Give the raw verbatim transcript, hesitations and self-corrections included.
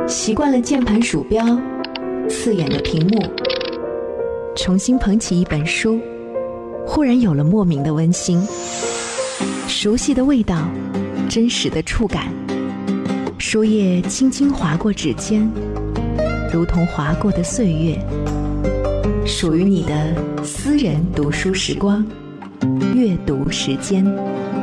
习惯了键盘鼠标刺眼的屏幕，重新捧起一本书，忽然有了莫名的温馨。熟悉的味道，真实的触感，书页轻轻划过指尖，如同划过的岁月，属于你的私人读书时光，阅读时间。